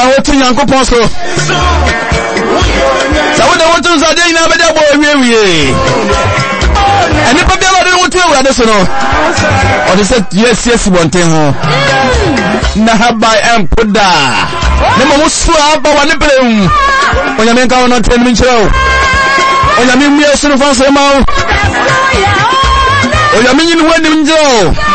wotu Nyankopon so sa wo de wotu za de ina be de bo wie eni pa bia de wotu awurade so no o de say yes bonten ho na habai empoda ne mo so aba wa ne brem onyame nka wono tren mi nkyerɛw onyame mie so no fa so ma onyame nyini wani njo